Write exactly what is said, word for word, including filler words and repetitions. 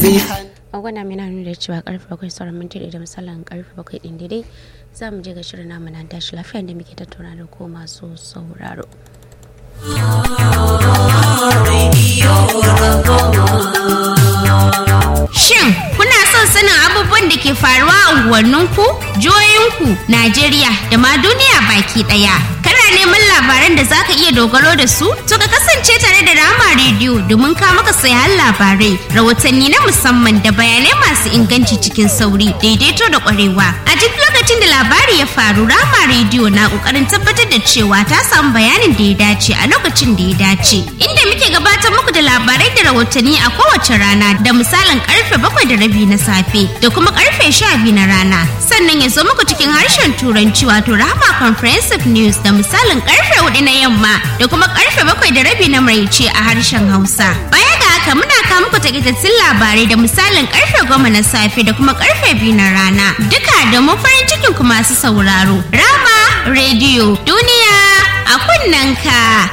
zai agwana mai nuna da cewa karfe bakwai sauran minti da misalin karfe bakwai din daidai za mu je ga shirin namu nan tashi lafiya da muke tattauna da ko masu sauraro. Shin kuna son sanin abubuwan da ke faruwa a unguwanninku, jihohinku, Najeriya da ma duniya baki daya? Kana neman labaran da zaka iya dogaro da su? To ka kasance tare da Rama Radio domin ka maka sayan labarai, rahotanni na musamman da bayanai masu inganci cikin sauri, daidaito da kwarewa. A duk lokacin da labari ya faru, Rama Radio na kokarin tabbatar da cewa ta samu bayanin da ya dace a lokacin da ya dace. Inda muke gabatar muku da labarai da rahotanni a kowace rana da misalin karfe bakwai da rabi na safe da kuma karfe sha biyu na rana. Sannan ya zo muku cikin harshen Turanci wato Rahama Comprehensive News da misalin karfe hudu na yamma da kuma karfe bakwai da rabi na maraice a harshen Hausa. Baya ga haka muna kawo muku takaitattun labarai da misalin karfe goma na safe da kuma karfe biyu na rana. Duka domin farin cikin ku masu sauraro. Rama Radio, duniya a kunnanka.